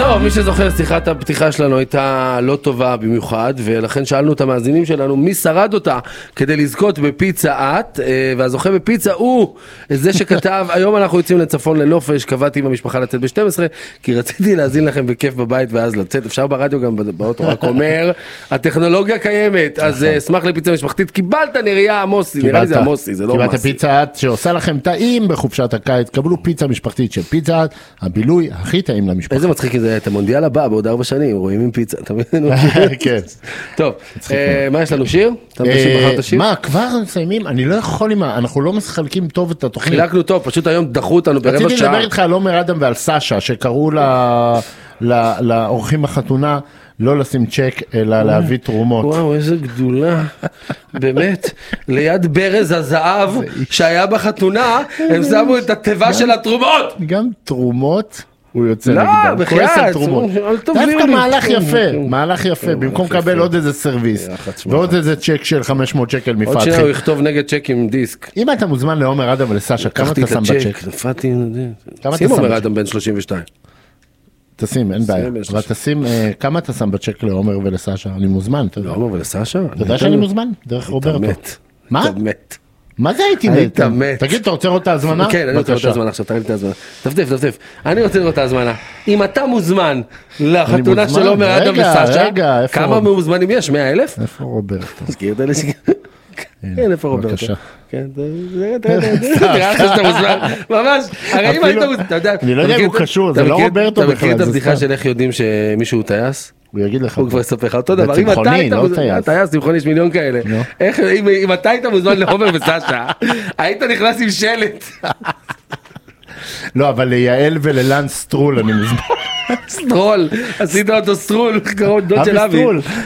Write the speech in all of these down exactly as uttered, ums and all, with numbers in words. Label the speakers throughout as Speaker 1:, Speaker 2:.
Speaker 1: טוב, מי שזוכר, שיחת הפתיחה שלנו הייתה לא טובה במיוחד, ולכן שאלנו את המאזינים שלנו מי שרד אותה כדי לזכות בפיצה את, והזוכה בפיצה הוא זה שכתב, היום אנחנו יוצאים לצפון לנופש, קבעתי עם המשפחה לצאת ב-שתים עשרה, כי רציתי להזין לכם בכיף בבית ואז לצאת, אפשר ברדיו גם באוטו, רק אומר, הטכנולוגיה קיימת, אז אשמח לפיצה משפחתית, קיבלת נראה עמוסי, נראה לי זה עמוסי, זה לא עמוסי.
Speaker 2: קיבלת פיצה את שעושה לכם טעים בחופשת הקיץ, קבלו פיצה משפחתית של פיצה את, הבילוי הכי טעים למשפחה.
Speaker 1: איזה מצחיק זה, את המונדיאל הבא בעוד ארבע שנים, רואים עם פיצה, אתה מבין?
Speaker 2: כן.
Speaker 1: טוב, מה יש לנו, שיר? אתה בחרת השיר?
Speaker 2: מה, כבר מסיימים? אני לא יכול עם, אנחנו לא מחלקים טוב את התוכנית.
Speaker 1: חילקנו טוב, פשוט היום דחו אותנו ברבע שעה.
Speaker 2: רציתי לדבר איתך על עומר אדם ועל סשה, שקראו לאורחים החתונה, לא לשים צ'ק, אלא להביא תרומות.
Speaker 1: וואו, איזה גדולה. באמת, ליד ברז הזהב שהיה בחתונה, הם שמו את הטבע של התרומות.
Speaker 2: גם תרומות, הוא יוצא
Speaker 1: נגדם.
Speaker 2: לא,
Speaker 1: בחייאת.
Speaker 2: דווקא מהלך יפה, מהלך יפה, במקום לקבל עוד איזה סרוויס, ועוד איזה צ'ק של חמש מאות שקל מפתחי.
Speaker 1: עוד שנייה הוא יכתוב נגד צ'ק עם דיסק.
Speaker 2: אם אתה מוזמן לעומר אדם ולסשה, כמה אתה שם בצ'ק?
Speaker 1: נפתי, שים עומר אדם בן שלושים ושתיים.
Speaker 2: תשים, אין בעיה. אבל תשים, כמה אתה שם בצ'ק לעומר ולסשה? אני מוזמן.
Speaker 1: לעומר ולסשה?
Speaker 2: אתה יודע שאני מוזמן? דרך רוברטו. מה?
Speaker 1: אתה מת.
Speaker 2: מה זה הייתי מת?
Speaker 1: היית מת.
Speaker 2: תגיד, אתה רוצה לראות את ההזמנה?
Speaker 1: כן, אני רוצה לראות את ההזמנה עכשיו, תראי לי את ההזמנה. תפתף, תפתף. אני רוצה לראות את ההזמנה. אם אתה מוזמן לחתונה של עומר אדם וסשה, כמה מוזמנים יש? מאה אלף?
Speaker 2: איפה רוברטו?
Speaker 1: תזכיר את אלה ש... כן, איפה רוברטו? כן, תראה לך שאתה מוזמן, ממש, הרי אם היית מוזמן, אתה יודע,
Speaker 2: אני לא יודע אם הוא קשור, זה לא רוברטו בכלל.
Speaker 1: אתה מכיר את הבדיחה של איך יודעים שמישהו הוא טייס?
Speaker 2: הוא יגיד לך.
Speaker 1: הוא כבר יספר לך אותו דבר, אם אתה היית מוזמן, טייס, צמחוני, יש מיליון כאלה, אם אתה היית מוזמן לעומר וסשה, היית נכנס עם שלט.
Speaker 2: לא, אבל ליעל וללן סטרול אני מוזמן.
Speaker 1: סטרול, עשית אותו סטרול, קרוב דוד של אבי.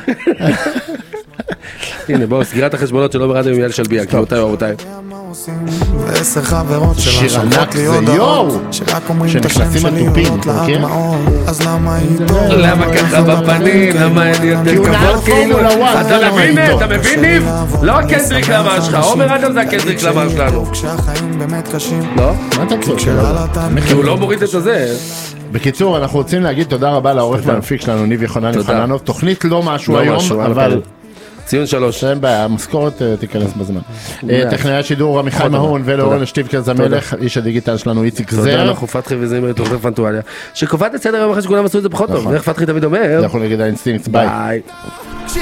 Speaker 1: הנה בואו, סגירת החשבונות של עומר אדם עם יעל שלביה, כמותיי ואהובותיי.
Speaker 3: ועשר חברות שלה
Speaker 2: שיר ענק זה יואו, שנכנסים התופים, מכיר?
Speaker 3: אז למה איתו?
Speaker 1: למה ככה בפנים? למה אין יותר כבוד כאילו? אתה מבין, אתה מבין ניב? לא הקנדריק למר שלך, עומר אדם זה הקנדריק למר שלנו.
Speaker 3: כשהחיים באמת קשים.
Speaker 1: לא?
Speaker 2: מה אתה צודק?
Speaker 1: כי הוא לא מוריד את הזה.
Speaker 2: בקיצור, אנחנו רוצים להגיד תודה רבה לעורך והמפיק שלנו, ניב יחונן יוחננוב. תוכנית לא משהו היום, אבל...
Speaker 1: ציון שלוש.
Speaker 2: אין בעיה, המשכורת תיכנס בזמן. טכנאי השידור עמיחי מהון ולאורן שטיבקרז המלך, איש הדיגיטל שלנו איציק זר.
Speaker 1: תודה אנחנו פתחי וזמר את אורחי פנטואליה, שקובעת את סדר היום אחרי שכולם עשו את זה פחות טוב. ואיך פתחי תמיד אומר?
Speaker 2: אנחנו נגיד האינסטינקט, ביי.